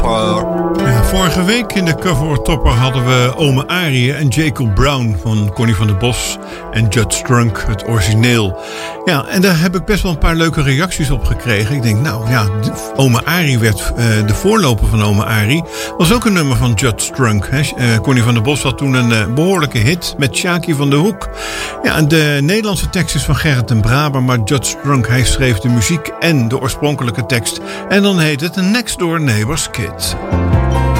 Ja, vorige week in de Cover Topper hadden we Ome Arie en Jacob Brown van Connie van der Bos en Judge Strunk, het origineel. Ja, en daar heb ik best wel een paar leuke reacties op gekregen. Ik denk, nou ja, Ome Arie werd de voorloper van Ome Arie. Was ook een nummer van Judge Strunk. Connie van der Bos had toen een behoorlijke hit met Sjaki van der Hoek. Ja, de Nederlandse tekst is van Gerrit den Braber, maar Judge Strunk, hij schreef de muziek en de oorspronkelijke tekst. En dan heet het Next Door Neighbor's Kid.